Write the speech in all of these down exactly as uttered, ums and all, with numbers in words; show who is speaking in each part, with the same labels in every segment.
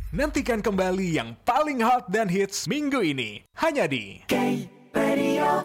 Speaker 1: Nantikan kembali yang paling hot dan hits minggu ini. Hanya di K-Radio.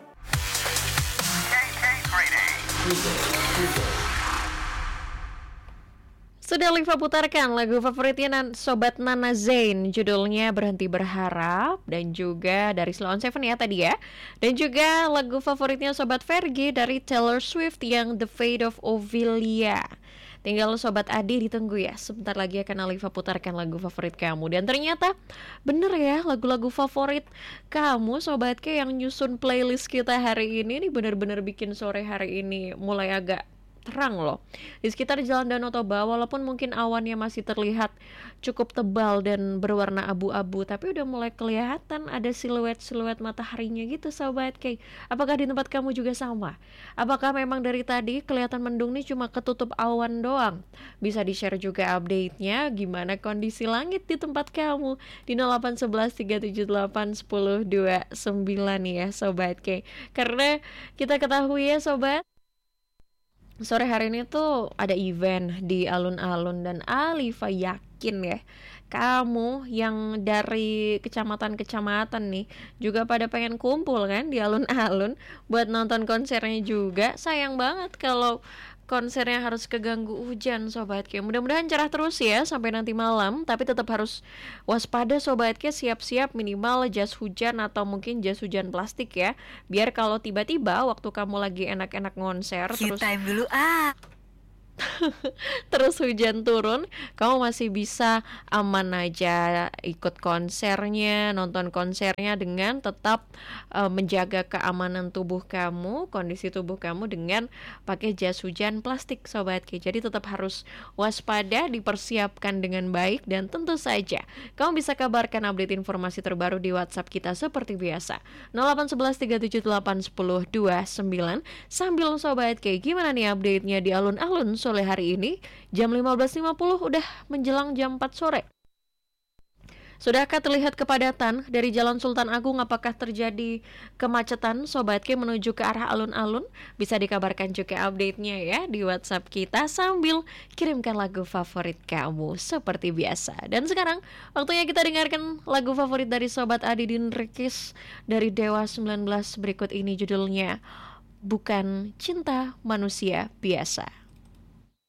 Speaker 2: Sudah Liva putarkan lagu favoritnya Nan- Sobat Nana Zain, judulnya Berhenti Berharap, dan juga dari Slow on Seven ya tadi ya. Dan juga lagu favoritnya Sobat Fergie dari Taylor Swift yang The Fate of Ophelia. Tinggal Sobat Adi ditunggu ya, sebentar lagi akan Alifa putarkan lagu favorit kamu. Dan ternyata bener ya, lagu-lagu favorit kamu Sobat K yang nyusun playlist kita hari ini nih bener-bener bikin sore hari ini mulai agak terang loh. Di sekitar Jalan Danau Toba, walaupun mungkin awannya masih terlihat cukup tebal dan berwarna abu-abu, tapi udah mulai kelihatan ada siluet-siluet mataharinya gitu Sobat K. Apakah di tempat kamu juga sama? Apakah memang dari tadi kelihatan mendung nih cuma ketutup awan doang? Bisa di-share juga update-nya, gimana kondisi langit di tempat kamu di nol delapan satu satu tiga tujuh delapan satu nol dua sembilan ya Sobat K. Karena kita ketahui ya Sobat, sore hari ini tuh ada event di alun-alun dan Alifa yakin ya kamu yang dari kecamatan-kecamatan nih juga pada pengen kumpul kan di alun-alun buat nonton konsernya juga. Sayang banget kalau konsernya harus keganggu hujan Sobat K. Mudah-mudahan cerah terus ya sampai nanti malam, tapi tetap harus waspada Sobat K, siap-siap minimal jas hujan atau mungkin jas hujan plastik ya. Biar kalau tiba-tiba waktu kamu lagi enak-enak konser
Speaker 3: Q
Speaker 2: terus
Speaker 3: time dulu ah.
Speaker 2: terus hujan turun, kamu masih bisa aman aja ikut konsernya, nonton konsernya dengan tetap uh, menjaga keamanan tubuh kamu, kondisi tubuh kamu dengan pakai jas hujan plastik Sobat K. Jadi tetap harus waspada, dipersiapkan dengan baik, dan tentu saja kamu bisa kabarkan update informasi terbaru di WhatsApp kita seperti biasa nol delapan satu satu tiga tujuh delapan satu nol dua sembilan. Sambil Sobat K, gimana nih update-nya di alun-alun sore hari ini? Jam lima belas lima puluh udah menjelang jam empat sore. Sudahkah terlihat kepadatan dari Jalan Sultan Agung? Apakah terjadi kemacetan Sobat K menuju ke arah alun-alun? Bisa dikabarkan juga update-nya ya di WhatsApp kita sambil kirimkan lagu favorit kamu seperti biasa. Dan sekarang waktunya kita dengarkan lagu favorit dari Sobat Adi Din Rikis dari Dewa sembilan belas berikut ini, judulnya Bukan Cinta Manusia Biasa.